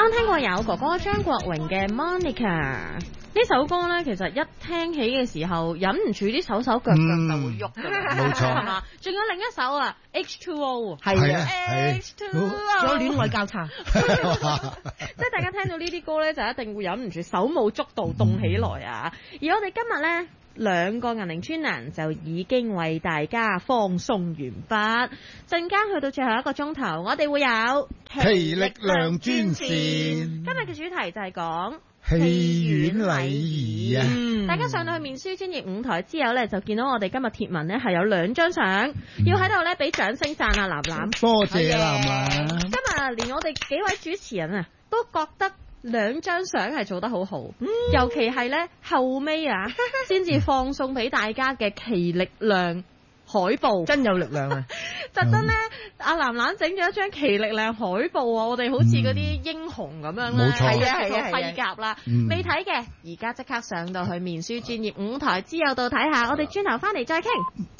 啱聽過有哥哥張國榮嘅 Monica 呢首歌咧，其實一聽起嘅時候，忍唔住啲手腳就會喐㗎啦， 冇錯， 係嘛？仲有另一首啊 H2O 係啊 H2O， 仲有戀愛交叉， 即係大家聽到呢啲歌咧，就一定會忍唔住手舞足蹈動起來啊！而我哋今日咧。兩個銀鈴專欄就已經為大家放送完畢，陣間去到最後一個鐘頭，我哋會有其力量專線。 今日嘅主題就係講戲院禮儀啊！ 大家上到去面書專業舞台之後呢，就見到我哋今日貼文呢係有2張相，要喺度呢俾掌聲讚啊藍藍， 多謝藍藍。 今日連我哋幾位主持人啊都覺得2張相係做得好好，尤其係呢後尾啊，先至放送俾大家嘅其力量海報， 真有力量啊！ 特登呢，阿藍藍整咗一張其力量海報啊，我哋好似嗰啲英雄咁樣啦， 冇錯， 係啊，盔甲啦，未睇嘅而家即刻上到去面書專業舞台之後度睇下，我哋轉頭翻嚟再傾。